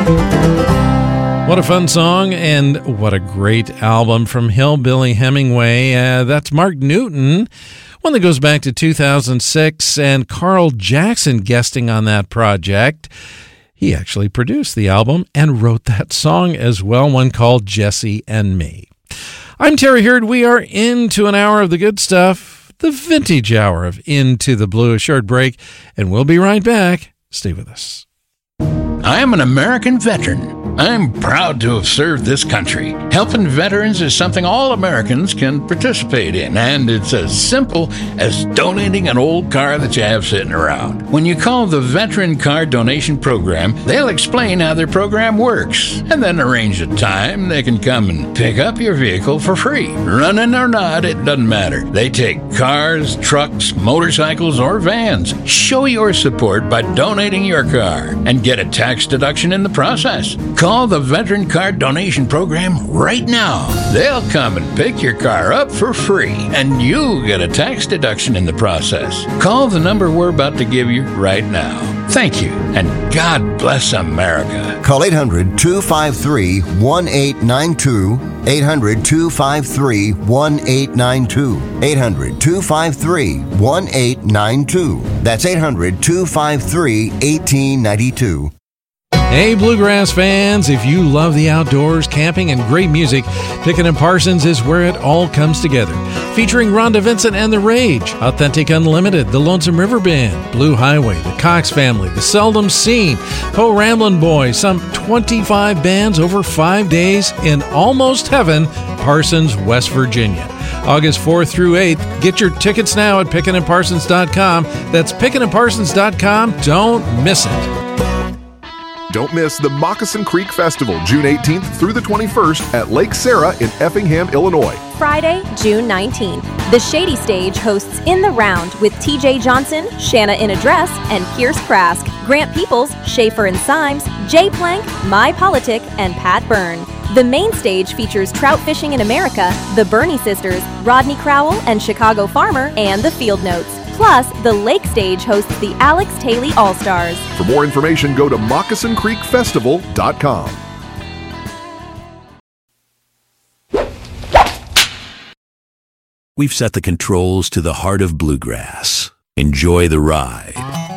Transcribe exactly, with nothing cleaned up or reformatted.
What a fun song, and what a great album from Hillbilly Hemingway. Uh, that's Mark Newton, one that goes back to two thousand six, and Carl Jackson guesting on that project. He actually produced the album and wrote that song as well, one called Jesse and Me. I'm Terry Hurd. We are into an hour of the good stuff, the vintage hour of Into the Blue. A short break, and we'll be right back. Stay with us. I am an American veteran. I'm proud to have served this country. Helping veterans is something all Americans can participate in, and it's as simple as donating an old car that you have sitting around. When you call the Veteran Car Donation Program, they'll explain how their program works, and then arrange a time they can come and pick up your vehicle for free. Running or not, it doesn't matter. They take cars, trucks, motorcycles, or vans. Show your support by donating your car and get a tax deduction in the process. Call the Veteran Car Donation Program right now. They'll come and pick your car up for free, and you get a tax deduction in the process. Call the number we're about to give you right now. Thank you, and God bless America. Call eight hundred, two five three, one eight nine two, eight hundred, two five three, one eight nine two, eight hundred, two five three, one eight nine two. That's eight hundred, two five three, one eight nine two. Hey, Bluegrass fans, if you love the outdoors, camping, and great music, Pickett and Parsons is where it all comes together. Featuring Rhonda Vincent and The Rage, Authentic Unlimited, The Lonesome River Band, Blue Highway, The Cox Family, The Seldom Seen, Po Ramblin' Boys, some twenty-five bands over five days in almost heaven, Parsons, West Virginia. August fourth through eighth. Get your tickets now at pickett and parsons dot com. That's pickett and parsons dot com. Don't miss it. Don't miss the Moccasin Creek Festival, June eighteenth through the twenty-first at Lake Sarah in Effingham, Illinois. Friday, June nineteenth. The Shady Stage hosts In the Round with T J Johnson, Shanna in a Dress, and Pierce Krask, Grant Peoples, Schaefer and Symes, Jay Plank, My Politic, and Pat Byrne. The main stage features Trout Fishing in America, the Burney Sisters, Rodney Crowell and Chicago Farmer, and the Field Notes. Plus, the Lake Stage hosts the Alex Haley All-Stars. For more information, go to moccasin creek festival dot com. We've set the controls to the heart of bluegrass. Enjoy the ride.